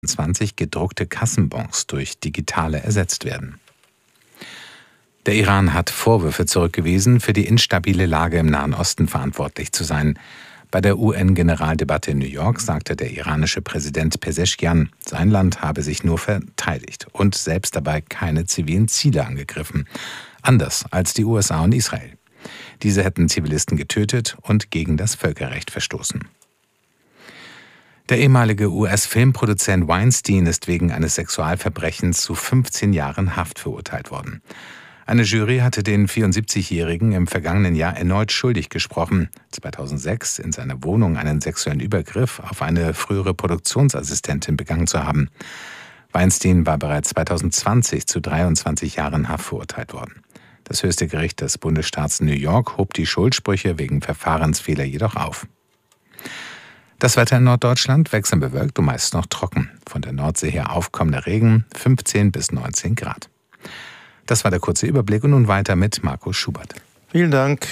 20 gedruckte Kassenbons durch digitale ersetzt werden. Der Iran hat Vorwürfe zurückgewiesen, für die instabile Lage im Nahen Osten verantwortlich zu sein. Bei der UN-Generaldebatte in New York sagte der iranische Präsident Pezeshkian, sein Land habe sich nur verteidigt und selbst dabei keine zivilen Ziele angegriffen. Anders als die USA und Israel. Diese hätten Zivilisten getötet und gegen das Völkerrecht verstoßen. Der ehemalige US-Filmproduzent Weinstein ist wegen eines Sexualverbrechens zu 15 Jahren Haft verurteilt worden. Eine Jury hatte den 74-Jährigen im vergangenen Jahr erneut schuldig gesprochen, 2006 in seiner Wohnung einen sexuellen Übergriff auf eine frühere Produktionsassistentin begangen zu haben. Weinstein war bereits 2020 zu 23 Jahren Haft verurteilt worden. Das höchste Gericht des Bundesstaats New York hob die Schuldsprüche wegen Verfahrensfehler jedoch auf. Das Wetter in Norddeutschland wechselnd bewölkt und meist noch trocken. Von der Nordsee her aufkommender Regen, 15 bis 19 Grad. Das war der kurze Überblick und nun weiter mit Markus Schubert. Vielen Dank.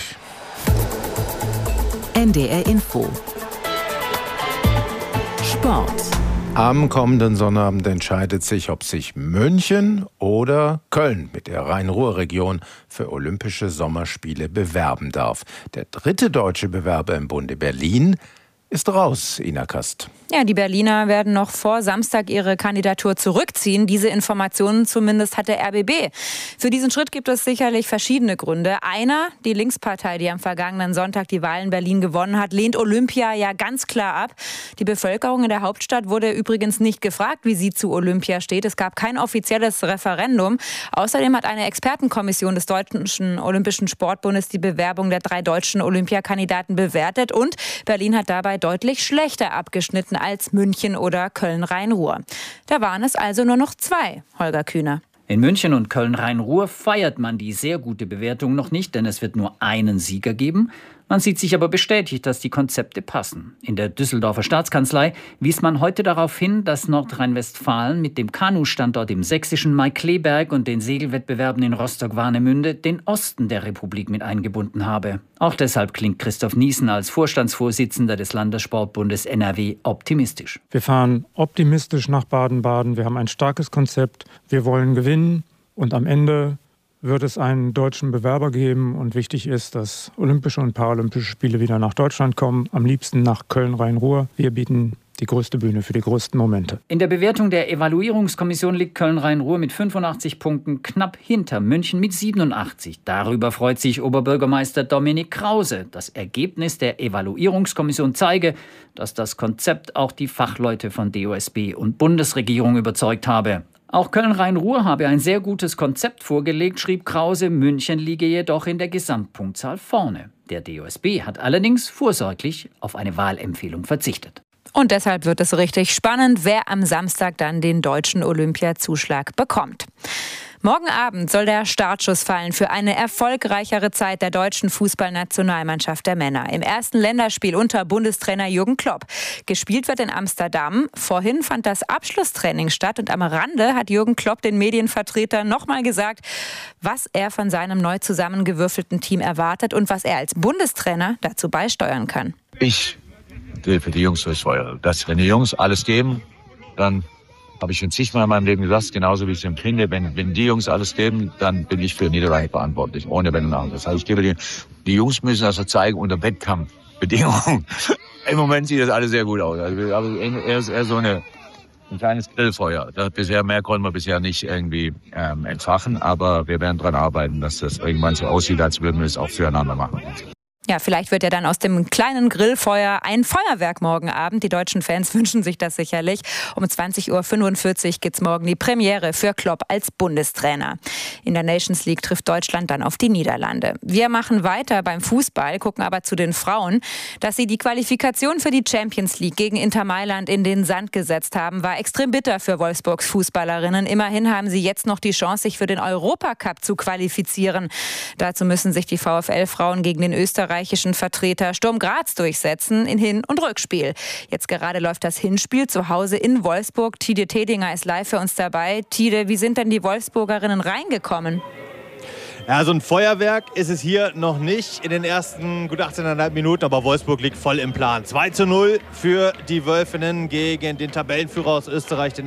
NDR Info. Sport. Am kommenden Sonnabend entscheidet sich, ob sich München oder Köln mit der Rhein-Ruhr-Region für Olympische Sommerspiele bewerben darf. Der dritte deutsche Bewerber im Bunde, Berlin, ist raus, Ina Kast. Ja, die Berliner werden noch vor Samstag ihre Kandidatur zurückziehen. Diese Informationen zumindest hat der RBB. Für diesen Schritt gibt es sicherlich verschiedene Gründe. Einer, die Linkspartei, die am vergangenen Sonntag die Wahl in Berlin gewonnen hat, lehnt Olympia ja ganz klar ab. Die Bevölkerung in der Hauptstadt wurde übrigens nicht gefragt, wie sie zu Olympia steht. Es gab kein offizielles Referendum. Außerdem hat eine Expertenkommission des Deutschen Olympischen Sportbundes die Bewerbung der 3 deutschen Olympiakandidaten bewertet. Und Berlin hat dabei deutlich schlechter abgeschnitten als München oder Köln-Rhein-Ruhr. Da waren es also nur noch 2, Holger Kühner. In München und Köln-Rhein-Ruhr feiert man die sehr gute Bewertung noch nicht, denn es wird nur einen Sieger geben. Man sieht sich aber bestätigt, dass die Konzepte passen. In der Düsseldorfer Staatskanzlei wies man heute darauf hin, dass Nordrhein-Westfalen mit dem Kanu-Standort im sächsischen Maikleberg und den Segelwettbewerben in Rostock-Warnemünde den Osten der Republik mit eingebunden habe. Auch deshalb klingt Christoph Niesen als Vorstandsvorsitzender des Landessportbundes NRW optimistisch. Wir fahren optimistisch nach Baden-Baden. Wir haben ein starkes Konzept. Wir wollen gewinnen und am Ende wird es einen deutschen Bewerber geben. Und wichtig ist, dass Olympische und Paralympische Spiele wieder nach Deutschland kommen. Am liebsten nach Köln-Rhein-Ruhr. Wir bieten die größte Bühne für die größten Momente. In der Bewertung der Evaluierungskommission liegt Köln-Rhein-Ruhr mit 85 Punkten knapp hinter München mit 87. Darüber freut sich Oberbürgermeister Dominik Krause. Das Ergebnis der Evaluierungskommission zeige, dass das Konzept auch die Fachleute von DOSB und Bundesregierung überzeugt habe. Auch Köln-Rhein-Ruhr habe ein sehr gutes Konzept vorgelegt, schrieb Krause. München liege jedoch in der Gesamtpunktzahl vorne. Der DOSB hat allerdings vorsorglich auf eine Wahlempfehlung verzichtet. Und deshalb wird es richtig spannend, wer am Samstag dann den deutschen Olympiazuschlag bekommt. Morgen Abend soll der Startschuss fallen für eine erfolgreichere Zeit der deutschen Fußballnationalmannschaft der Männer. Im ersten Länderspiel unter Bundestrainer Jürgen Klopp. Gespielt wird in Amsterdam. Vorhin fand das Abschlusstraining statt und am Rande hat Jürgen Klopp den Medienvertretern nochmal gesagt, was er von seinem neu zusammengewürfelten Team erwartet und was er als Bundestrainer dazu beisteuern kann. Ich will für die Jungs durchs Feuer. Wenn die Jungs alles geben, dann habe ich schon zigmal in meinem Leben gesagt, genauso wie ich es empfinde, wenn die Jungs alles geben, dann bin ich für Niederlage verantwortlich, ohne Wenn und Aber. Das heißt, ich gebe die Jungs müssen das zeigen unter Wettkampfbedingungen. Im Moment sieht das alles sehr gut aus. Also eher so ein kleines Grillfeuer. Mehr konnten wir bisher nicht irgendwie entfachen, aber wir werden daran arbeiten, dass das irgendwann so aussieht, als würden wir es auch füreinander machen. Ja, vielleicht wird ja dann aus dem kleinen Grillfeuer ein Feuerwerk morgen Abend. Die deutschen Fans wünschen sich das sicherlich. Um 20.45 Uhr gibt's morgen die Premiere für Klopp als Bundestrainer. In der Nations League trifft Deutschland dann auf die Niederlande. Wir machen weiter beim Fußball, gucken aber zu den Frauen. Dass sie die Qualifikation für die Champions League gegen Inter Mailand in den Sand gesetzt haben, war extrem bitter für Wolfsburgs Fußballerinnen. Immerhin haben sie jetzt noch die Chance, sich für den Europacup zu qualifizieren. Dazu müssen sich die VfL-Frauen gegen den österreichischen Vertreter Sturm Graz durchsetzen in Hin- und Rückspiel. Jetzt gerade läuft das Hinspiel zu Hause in Wolfsburg. Tide Tedinger ist live für uns dabei. Tide, wie sind denn die Wolfsburgerinnen reingekommen? Ja, so ein Feuerwerk ist es hier noch nicht in den ersten gut 18,5 Minuten, aber Wolfsburg liegt voll im Plan. 2:0 für die Wölfinnen gegen den Tabellenführer aus Österreich, den